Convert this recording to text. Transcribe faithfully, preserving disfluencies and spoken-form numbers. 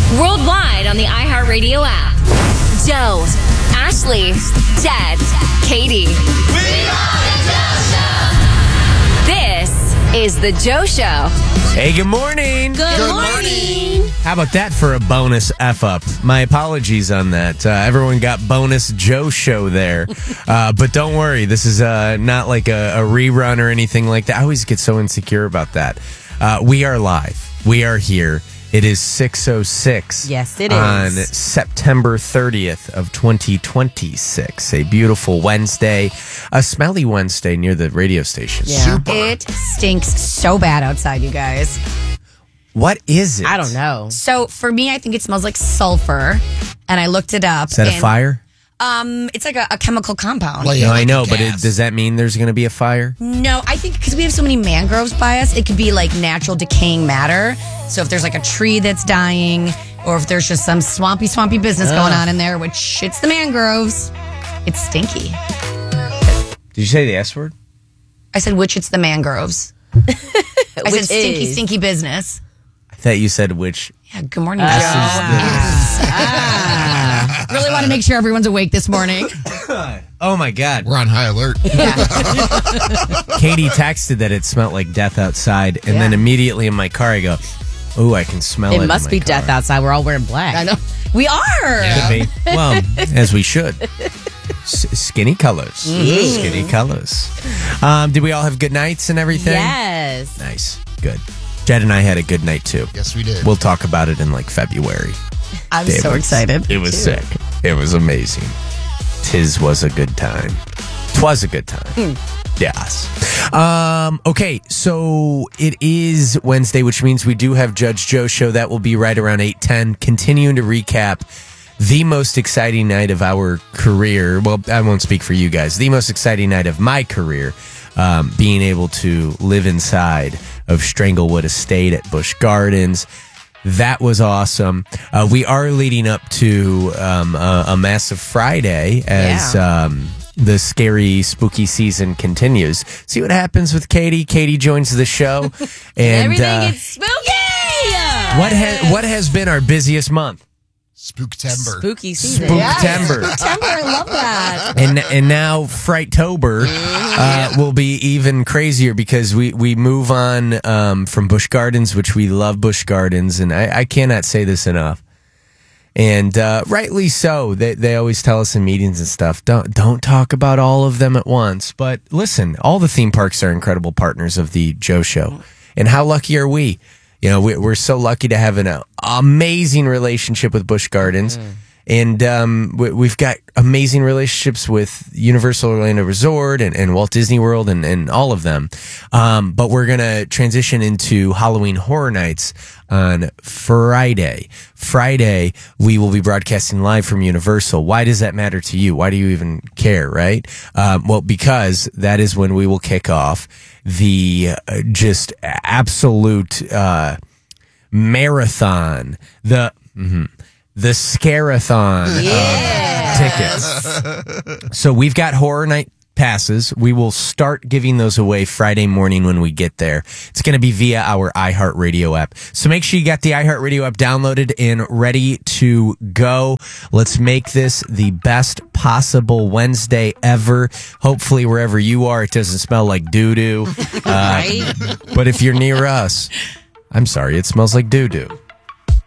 Worldwide on the iHeartRadio app. Joe, Ashley, Dad, Katie. We are the Joe Show. This is the Joe Show. Hey, good morning. Good, Good morning. morning. How about that for a bonus F up? My apologies on that. Uh, everyone got bonus Joe Show there. Uh, but don't worry, this is uh, not like a, a rerun or anything like that. I always get so insecure about that. Uh, we are live. We are here. It is six oh six. Yes, it On is. September thirtieth of twenty twenty-six. A beautiful Wednesday. A smelly Wednesday near the radio station. Yeah. Super. It stinks so bad outside, you guys. What is it? I don't know. So for me, I think it smells like sulfur, and I looked it up. Is that a and, fire? Um, it's like a, a chemical compound. Well, yeah, No, like I know, a but it, gas. does that mean there's going to be a fire? No, I think because we have so many mangroves by us, it could be like natural decaying matter. So if there's like a tree that's dying, or if there's just some swampy, swampy business going on in there, which it's the mangroves, it's stinky. Did you say the S word? I said, which it's the mangroves. I said, Which stinky, is- stinky business. I thought you said which. Yeah, good morning, Joe. Ah. Really want to make sure everyone's awake this morning. Oh my God. We're on high alert. Katie texted that it smelled like death outside, and then immediately in my car I go, "Oh, I can smell it." It in must my be car." death outside. We're all wearing black. I know. We are. Could be. Well, as we should. S- skinny colors. Skinny colors. Um, did we all have good nights and everything? Yes. Nice. Good. Jed and I had a good night too. Yes, we did. We'll talk about it in like February. I'm It so was- excited. It was sick. It was amazing. Tis was a good time. Twas a good time. Yes. Um, okay, so it is Wednesday, which means we do have Judge Joe show. That will be right around eight ten. Continuing to recap the most exciting night of our career. Well, I won't speak for you guys. The most exciting night of my career, um, being able to live inside of Stranglewood Estate at Busch Gardens. That was awesome. Uh, we are leading up to um, a, a massive Friday as um, the scary, spooky season continues. See what happens with Katie. Katie joins the show, and Everything uh, gets spooky. what has what has been our busiest month? Spooktember. Spooky season. Spooktember. September, I love that. and and now Frighttober uh, will be even crazier because we, we move on um, from Busch Gardens, which we love Busch Gardens, and I, I cannot say this enough. And uh, rightly so. They they always tell us in meetings and stuff, don't don't talk about all of them at once. But listen, all the theme parks are incredible partners of the Joe Show, and how lucky are we? You know, we, we're so lucky to have an uh, amazing relationship with Busch Gardens. Mm. And um, we, we've got amazing relationships with Universal Orlando Resort and, and Walt Disney World and, and all of them. Um, but we're going to transition into Halloween Horror Nights on Friday. Friday, we will be broadcasting live from Universal. Why does that matter to you? Why do you even care, right? Um, well, because that is when we will kick off the uh, just absolute uh, marathon. The... Mm-hmm, The Scarathon Yeah. of tickets. So we've got Horror Night passes. We will start giving those away Friday morning when we get there. It's going to be via our iHeartRadio app. So make sure you got the iHeartRadio app downloaded and ready to go. Let's make this the best possible Wednesday ever. Hopefully wherever you are, it doesn't smell like doo-doo. Uh, Right? But if you're near us, I'm sorry, it smells like doo-doo.